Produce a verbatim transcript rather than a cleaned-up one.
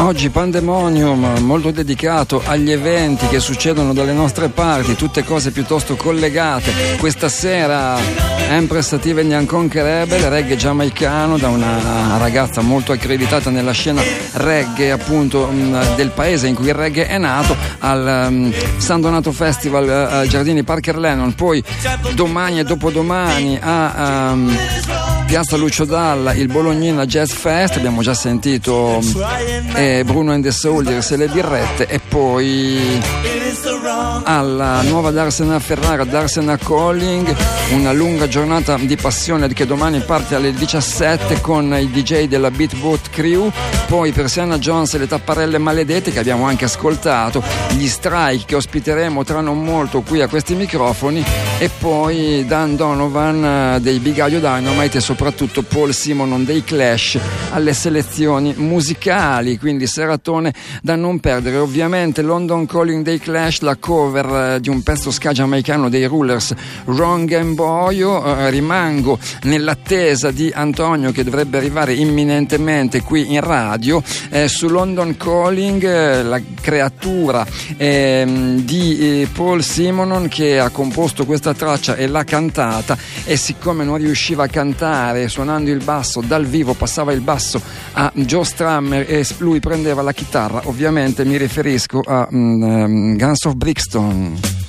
oggi Pandemonium molto dedicato agli eventi che succedono dalle nostre parti, tutte cose piuttosto collegate. Questa sera Empress Steven Conquer Rebel, reggae giamaicano da una ragazza molto accreditata nella scena reggae appunto del paese in cui il reggae è nato, al um, San Donato Festival ai uh, Giardini Parker Lennon. Poi domani e dopodomani a um, Piazza Lucio Dalla il Bolognina Jazz Fest, abbiamo già sentito eh, Bruno and the Soldiers e le birrette, e poi alla nuova Darsena Ferrara, Darsena Calling, una lunga giornata di passione che domani parte alle diciassette con i D J della Beatboat Crew. Poi Persiana Jones e le Tapparelle Maledette, che abbiamo anche ascoltato, gli Strike che ospiteremo tra non molto qui a questi microfoni, e poi Dan Donovan dei Big Audio Dynamite e soprattutto Paul Simonon dei Clash alle selezioni musicali, quindi seratone da non perdere. Ovviamente London Calling dei Clash, la cover di un pezzo ska giamaicano dei Rulers, Wrong and Boyo. Eh, rimango nell'attesa di Antonio che dovrebbe arrivare imminentemente qui in radio. Eh, su London Calling, eh, la creatura eh, di eh, Paul Simonon, che ha composto questa traccia e l'ha cantata, e siccome non riusciva a cantare suonando il basso dal vivo, passava il basso a Joe Strummer e lui prendeva la chitarra. Ovviamente mi riferisco a um, Guns of Brixton.